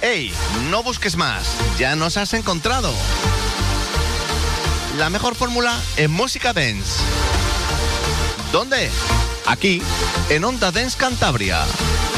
¡Ey! No busques más, ya nos has encontrado. La mejor fórmula en música dance. ¿Dónde? Aquí, en Onda Dance Cantabria.